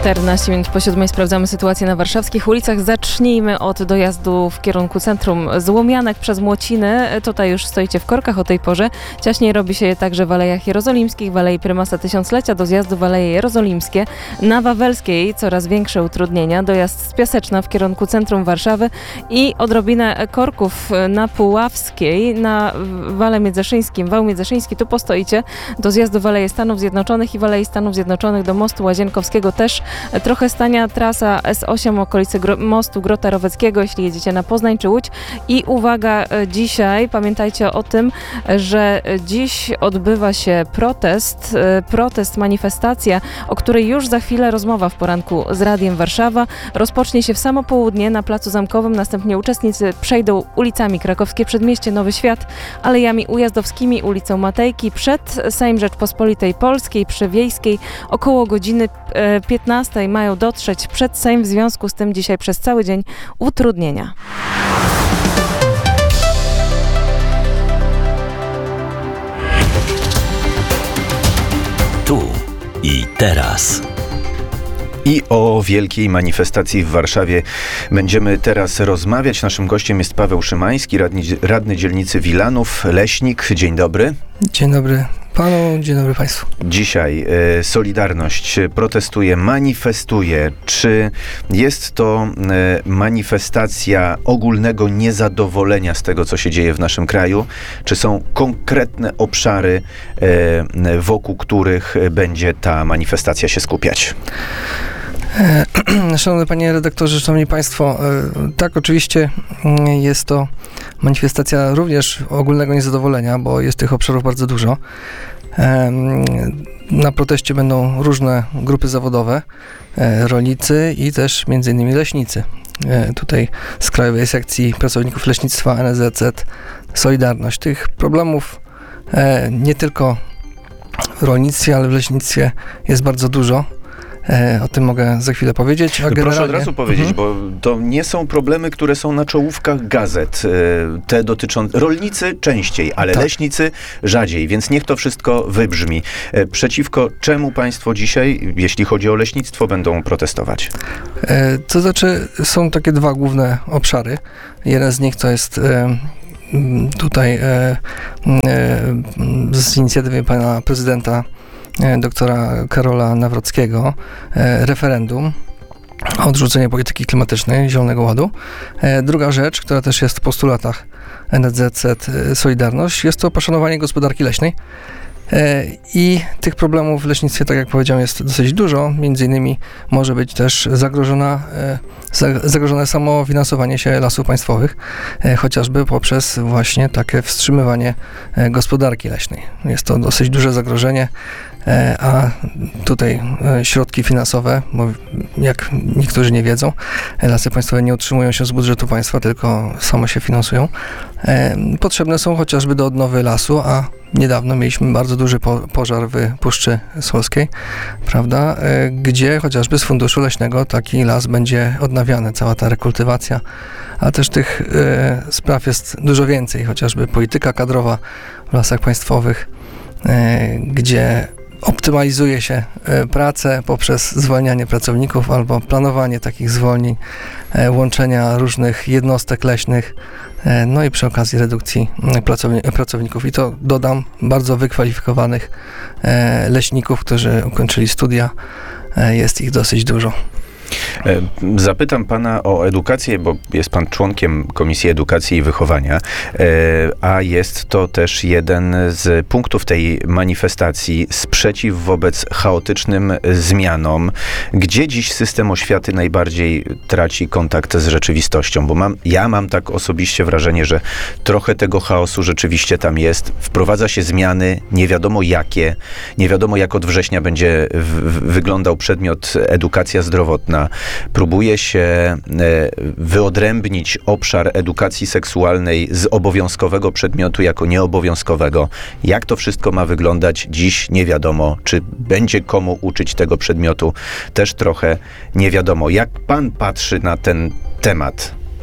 14 minut po 7 sprawdzamy sytuację na warszawskich ulicach. Zacznijmy od dojazdu w kierunku centrum z Łomianek przez Młociny. Tutaj już stoicie w korkach o tej porze. Ciaśniej robi się także w Alejach Jerozolimskich, w Alei Prymasa Tysiąclecia, do zjazdu w Aleje Jerozolimskie. Na Wawelskiej coraz większe utrudnienia. Dojazd z Piaseczna w kierunku centrum Warszawy i odrobinę korków na Puławskiej, na Wale Miedzeszyńskim. Wał Miedzeszyński, tu postoicie. Do zjazdu w Aleje Stanów Zjednoczonych i w Alei Stanów Zjednoczonych do mostu Łazienkowskiego też trochę stania trasa S8 okolicy mostu Grota Roweckiego, jeśli jedziecie na Poznań czy Łódź. I uwaga, dzisiaj pamiętajcie o tym, że dziś odbywa się protest, manifestacja, o której już za chwilę rozmowa w poranku z Radiem Warszawa. Rozpocznie się w samo południe na Placu Zamkowym, następnie uczestnicy przejdą ulicami Krakowskie Przedmieście, Nowy Świat, Alejami Ujazdowskimi, ulicą Matejki, przed Sejm Rzeczpospolitej Polskiej przy Wiejskiej. Około godziny 15 mają dotrzeć przed Sejm, w związku z tym dzisiaj przez cały dzień utrudnienia. Tu i teraz. I o wielkiej manifestacji w Warszawie będziemy teraz rozmawiać. Naszym gościem jest Paweł Szymański, radny dzielnicy Wilanów, leśnik. Dzień dobry. Dzień dobry panu, dzień dobry państwu. Dzisiaj Solidarność protestuje, manifestuje. Czy jest to manifestacja ogólnego niezadowolenia z tego, co się dzieje w naszym kraju? Czy są konkretne obszary, wokół których będzie ta manifestacja się skupiać? Szanowny panie redaktorze, szanowni państwo, tak, oczywiście jest to manifestacja również ogólnego niezadowolenia, bo jest tych obszarów bardzo dużo. Na proteście będą różne grupy zawodowe, rolnicy i też między innymi leśnicy. Tutaj z Krajowej Sekcji Pracowników Leśnictwa NSZZ Solidarność. Tych problemów nie tylko w rolnictwie, ale w leśnictwie jest bardzo dużo. O tym mogę za chwilę powiedzieć. Proszę od razu powiedzieć, bo to nie są problemy, które są na czołówkach gazet. Te dotyczące rolnicy częściej, ale tak, leśnicy rzadziej, więc niech to wszystko wybrzmi. Przeciwko czemu państwo dzisiaj, jeśli chodzi o leśnictwo, będą protestować? To znaczy, są takie dwa główne obszary. Jeden z nich to jest tutaj z inicjatywy pana prezydenta doktora Karola Nawrockiego referendum o odrzucenie polityki klimatycznej, Zielonego Ładu. Druga rzecz, która też jest w postulatach NSZZ Solidarność, jest to poszanowanie gospodarki leśnej. I tych problemów w leśnictwie, tak jak powiedziałem, jest dosyć dużo. Między innymi może być też zagrożone samo finansowanie się lasów państwowych, chociażby poprzez właśnie takie wstrzymywanie gospodarki leśnej. Jest to dosyć duże zagrożenie, a tutaj środki finansowe, bo jak niektórzy nie wiedzą, lasy państwowe nie utrzymują się z budżetu państwa, tylko samo się finansują. Potrzebne są chociażby do odnowy lasu, a niedawno mieliśmy bardzo duży pożar w Puszczy Solskiej, prawda, gdzie chociażby z funduszu leśnego taki las będzie odnawiany, cała ta rekultywacja, a też tych spraw jest dużo więcej, chociażby polityka kadrowa w lasach państwowych, gdzie optymalizuje się pracę poprzez zwalnianie pracowników albo planowanie takich zwolnień, łączenia różnych jednostek leśnych, no i przy okazji redukcji pracowników. I to dodam, bardzo wykwalifikowanych leśników, którzy ukończyli studia. Jest ich dosyć dużo. Zapytam pana o edukację, bo jest pan członkiem Komisji Edukacji i Wychowania, a jest to też jeden z punktów tej manifestacji, sprzeciw wobec chaotycznym zmianom. Gdzie dziś system oświaty najbardziej traci kontakt z rzeczywistością? Bo ja mam tak osobiście wrażenie, że trochę tego chaosu rzeczywiście tam jest. Wprowadza się zmiany, nie wiadomo jakie, nie wiadomo jak od września będzie wyglądał przedmiot edukacja zdrowotna. Próbuje się wyodrębnić obszar edukacji seksualnej z obowiązkowego przedmiotu jako nieobowiązkowego. Jak to wszystko ma wyglądać dziś nie wiadomo. Czy będzie komu uczyć tego przedmiotu też trochę nie wiadomo. Jak pan patrzy na ten temat?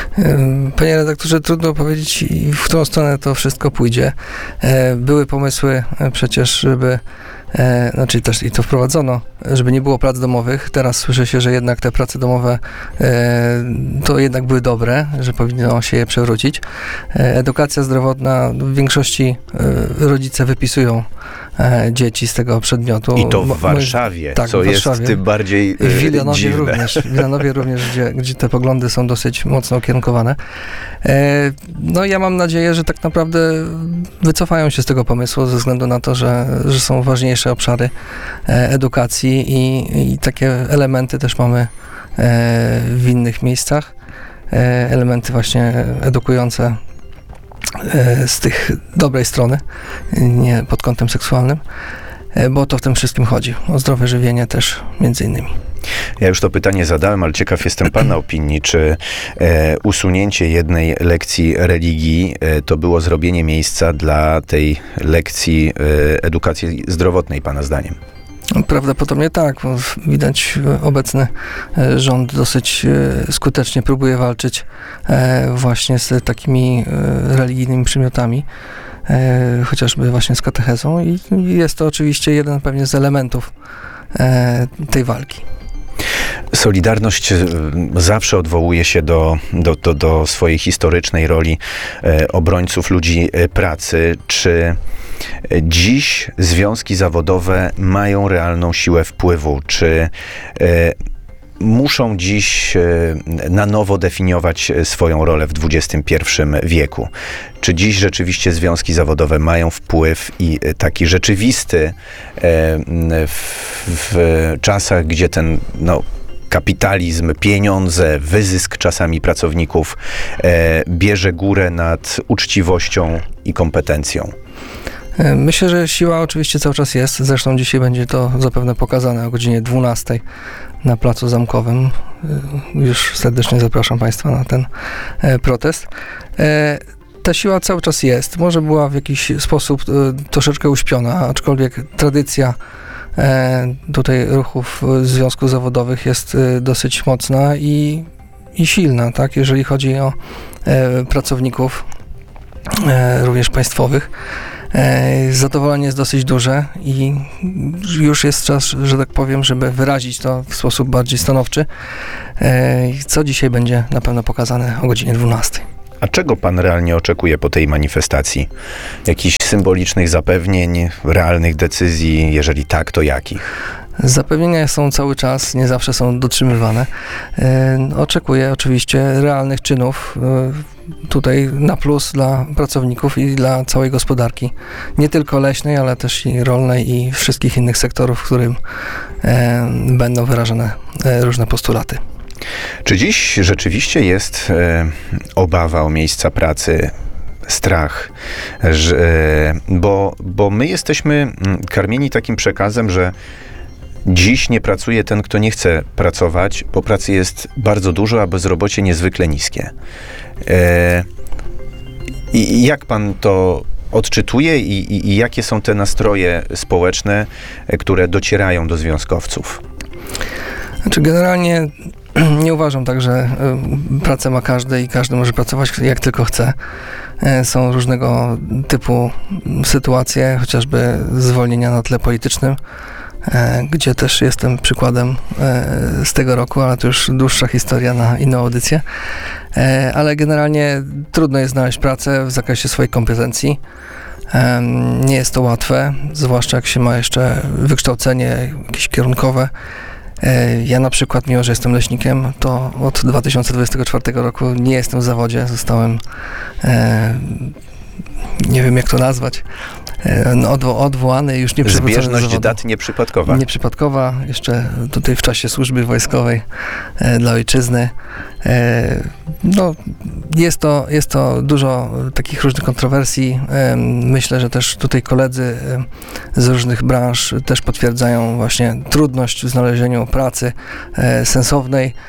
Panie redaktorze, trudno powiedzieć, w którą stronę to wszystko pójdzie. Były pomysły przecież, żeby znaczy też i to wprowadzono, żeby nie było prac domowych. Teraz słyszy się, że jednak te prace domowe to jednak były dobre, że powinno się je przewrócić. Edukacja zdrowotna, w większości rodzice wypisują dzieci z tego przedmiotu. I to w Warszawie, tak, co w Warszawie. jest tym bardziej w Wilanowie dziwne. również, w Wilanowie również gdzie te poglądy są dosyć mocno ukierunkowane. No ja mam nadzieję, że tak naprawdę wycofają się z tego pomysłu ze względu na to, że są ważniejsze obszary edukacji i takie elementy też mamy w innych miejscach. Elementy właśnie edukujące z tych dobrej strony, nie pod kątem seksualnym, bo o to w tym wszystkim chodzi. O zdrowe żywienie też między innymi. Ja już to pytanie zadałem, ale ciekaw jestem pana opinii, czy usunięcie jednej lekcji religii to było zrobienie miejsca dla tej lekcji edukacji zdrowotnej, pana zdaniem? Prawdopodobnie tak. Bo widać, obecny rząd dosyć skutecznie próbuje walczyć właśnie z takimi religijnymi przymiotami, chociażby właśnie z katechezą i jest to oczywiście jeden pewnie z elementów tej walki. Solidarność zawsze odwołuje się do swojej historycznej roli obrońców ludzi pracy. Czy dziś związki zawodowe mają realną siłę wpływu? Czy muszą dziś na nowo definiować swoją rolę w XXI wieku? Czy dziś rzeczywiście związki zawodowe mają wpływ i taki rzeczywisty w czasach, gdzie ten kapitalizm, pieniądze, wyzysk czasami pracowników bierze górę nad uczciwością i kompetencją? Myślę, że siła oczywiście cały czas jest. Zresztą dzisiaj będzie to zapewne pokazane o godzinie 12 na Placu Zamkowym. Już serdecznie zapraszam Państwa na ten protest. Ta siła cały czas jest. Może była w jakiś sposób troszeczkę uśpiona, aczkolwiek tradycja tutaj ruchów związków zawodowych jest dosyć mocna i silna, tak? Jeżeli chodzi o pracowników również państwowych. Zadowolenie jest dosyć duże i już jest czas, że tak powiem, żeby wyrazić to w sposób bardziej stanowczy, co dzisiaj będzie na pewno pokazane o godzinie 12. A czego pan realnie oczekuje po tej manifestacji? Jakichś symbolicznych zapewnień, realnych decyzji? Jeżeli tak, to jakich? Zapewnienia są cały czas, nie zawsze są dotrzymywane. Oczekuję oczywiście realnych czynów tutaj na plus dla pracowników i dla całej gospodarki. Nie tylko leśnej, ale też i rolnej i wszystkich innych sektorów, w którym będą wyrażane różne postulaty. Czy dziś rzeczywiście jest obawa o miejsca pracy, strach, bo my jesteśmy karmieni takim przekazem, że dziś nie pracuje ten, kto nie chce pracować, bo pracy jest bardzo dużo, a bezrobocie niezwykle niskie. I jak pan to odczytuje i jakie są te nastroje społeczne, które docierają do związkowców? Znaczy generalnie nie uważam tak, że pracę ma każdy i każdy może pracować jak tylko chce. Są różnego typu sytuacje, chociażby zwolnienia na tle politycznym, gdzie też jestem przykładem z tego roku, ale to już dłuższa historia na inną audycję. Ale generalnie trudno jest znaleźć pracę w zakresie swojej kompetencji. Nie jest to łatwe, zwłaszcza jak się ma jeszcze wykształcenie jakieś kierunkowe. Ja na przykład, mimo że jestem leśnikiem, to od 2024 roku nie jestem w zawodzie. Zostałem, nie wiem jak to nazwać, odwołany, już nie przywrócony do zawodu. Zbieżność dat nieprzypadkowa. Nieprzypadkowa, jeszcze tutaj w czasie służby wojskowej dla ojczyzny. No, jest to dużo takich różnych kontrowersji. Myślę, że też tutaj koledzy z różnych branż też potwierdzają właśnie trudność w znalezieniu pracy sensownej.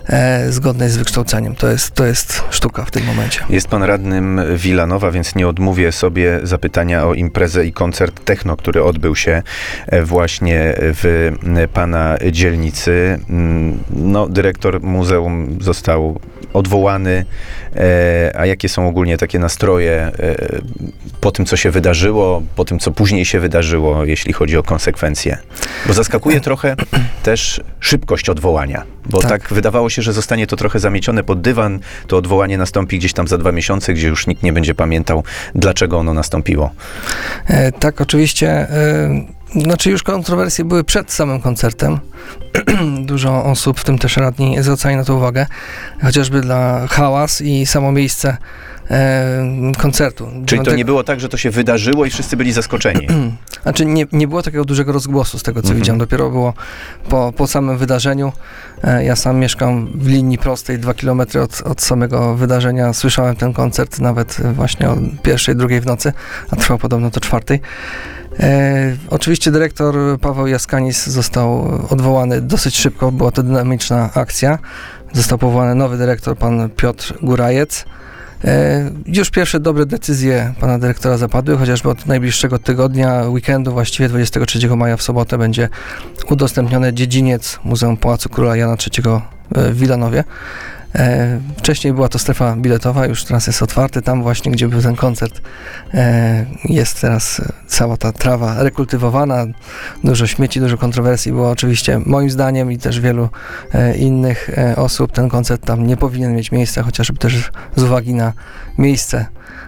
zgodnej z wykształceniem. To jest sztuka w tym momencie. Jest pan radnym Wilanowa, więc nie odmówię sobie zapytania o imprezę i koncert techno, który odbył się właśnie w pana dzielnicy. No, dyrektor muzeum został odwołany. A jakie są ogólnie takie nastroje po tym, co się wydarzyło, po tym, co później się wydarzyło, jeśli chodzi o konsekwencje? Bo zaskakuje trochę też szybkość odwołania, bo tak wydawało się, że zostanie to trochę zamiecione pod dywan, to odwołanie nastąpi gdzieś tam za 2 miesiące, gdzie już nikt nie będzie pamiętał, dlaczego ono nastąpiło. Tak, oczywiście. Znaczy już kontrowersje były przed samym koncertem. Dużo osób, w tym też radni, zwracali na to uwagę, chociażby dla hałas i samo miejsce koncertu. Czyli to nie było tak, że to się wydarzyło i wszyscy byli zaskoczeni? Znaczy nie było takiego dużego rozgłosu z tego, co widziałem. Dopiero było po samym wydarzeniu. Ja sam mieszkam w linii prostej, 2 km od samego wydarzenia. Słyszałem ten koncert nawet właśnie o 1:00, 2:00 w nocy, a trwał podobno do 4:00. Oczywiście dyrektor Paweł Jaskanis został odwołany dosyć szybko, była to dynamiczna akcja. Został powołany nowy dyrektor, pan Piotr Górajec. Już pierwsze dobre decyzje pana dyrektora zapadły, chociażby od najbliższego tygodnia, weekendu, właściwie 23 maja w sobotę będzie udostępniony dziedziniec Muzeum Pałacu Króla Jana III w Wilanowie. Wcześniej była to strefa biletowa, już teraz jest otwarty. Tam właśnie, gdzie był ten koncert, jest teraz cała ta trawa rekultywowana. Dużo śmieci, dużo kontrowersji było oczywiście moim zdaniem i też wielu innych osób. Ten koncert tam nie powinien mieć miejsca, chociażby też z uwagi na miejsce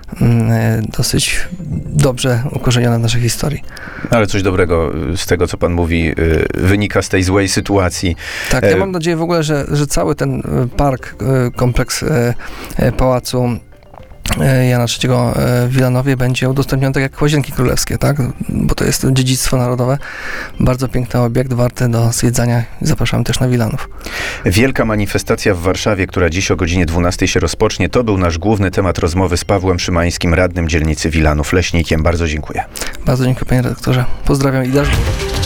dosyć dobrze ukorzenione w naszej historii. Ale coś dobrego z tego, co pan mówi, wynika z tej złej sytuacji. Tak, ja mam nadzieję w ogóle, że cały ten park, kompleks Pałacu Jana III w Wilanowie będzie udostępniony tak jak Łazienki Królewskie, tak? Bo to jest dziedzictwo narodowe. Bardzo piękny obiekt, warty do zwiedzania. Zapraszam też na Wilanów. Wielka manifestacja w Warszawie, która dziś o godzinie 12 się rozpocznie, to był nasz główny temat rozmowy z Pawłem Szymańskim, radnym dzielnicy Wilanów, leśnikiem. Bardzo dziękuję. Bardzo dziękuję, panie redaktorze. Pozdrawiam i